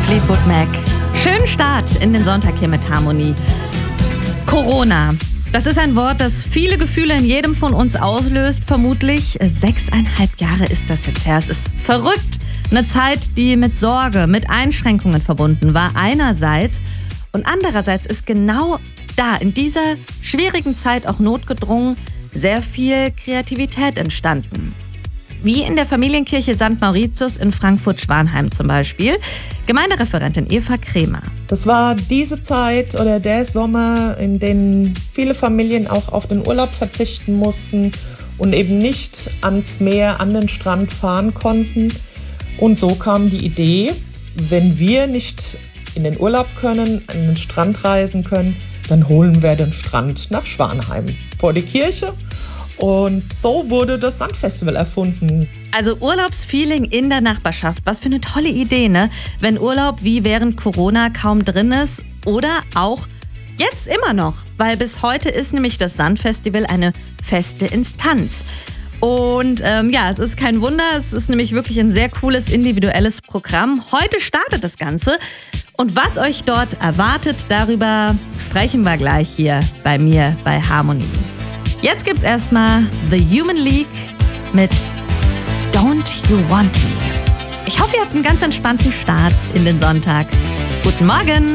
Fleetwood Mac. Schönen Start in den Sonntag hier mit Harmonie. Corona. Das ist ein Wort, das viele Gefühle in jedem von uns auslöst, vermutlich. 6,5 Jahre ist das jetzt her. Es ist verrückt. Eine Zeit, die mit Sorge, mit Einschränkungen verbunden war einerseits. Und andererseits ist genau da, in dieser schwierigen Zeit auch notgedrungen, sehr viel Kreativität entstanden. Wie in der Familienkirche St. Mauritius in Frankfurt-Schwanheim zum Beispiel. Gemeindereferentin Eva Kremer. Das war diese Zeit oder der Sommer, in dem viele Familien auch auf den Urlaub verzichten mussten und eben nicht ans Meer, an den Strand fahren konnten. Und so kam die Idee, wenn wir nicht in den Urlaub können, an den Strand reisen können, dann holen wir den Strand nach Schwanheim vor die Kirche. Und so wurde das Sandfestival erfunden. Also Urlaubsfeeling in der Nachbarschaft. Was für eine tolle Idee, ne? Wenn Urlaub wie während Corona kaum drin ist oder auch jetzt immer noch. Weil bis heute ist nämlich das Sandfestival eine feste Instanz. Und es ist kein Wunder, es ist nämlich wirklich ein sehr cooles, individuelles Programm. Heute startet das Ganze. Und was euch dort erwartet, darüber sprechen wir gleich hier bei mir bei Harmonie. Jetzt gibt's erstmal The Human League mit Don't You Want Me. Ich hoffe, ihr habt einen ganz entspannten Start in den Sonntag. Guten Morgen!